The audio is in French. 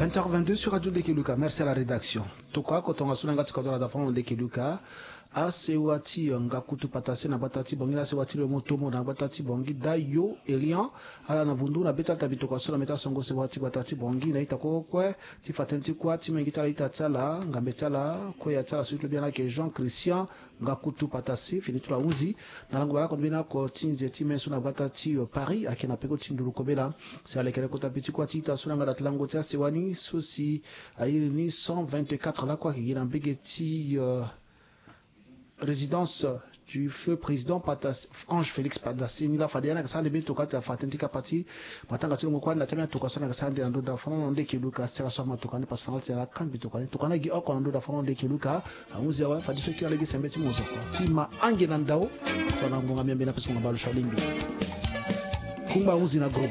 20h22 sur Radio Ndekeluka. Merci à la rédaction. Toka kotonga sunanga tikadora da fond Ndekeluka. Asewati ngakutu patase na batati bongi na sewati le motomo na batati bongi dayo Elian ala na vundu na beta tabito kwa meta songo sewati batati bongi na itako kwe tifatenti kwa timengita la itatala ngambetala kwe yatala suite bien que Jean Christian ngakutu patase finitu la uzi na lango bala kombina ko tinze timesu na batati Paris akina peko tindulu kobela c'est alekele ko tapiti kwa tita sunanga da tlango tia sewani sosi ayiri ni 124 la kwa kigina mbegeti résidence du feu président Patas Ange Félix Padassi ni la fadiana ka sande beto kata fatentika parti matanga tilo kwa na tamia toka sana ka sande ando da fond Ndekeluka sera so matoka ni parce que la kan beto kana toka na gi oko ando da fond Ndekeluka amuzi wa fadiso kila legi sembeti mozo ko tima ange na ndao tona ngonga miambe na pesa ngabalo shalimbi kumba uzi na group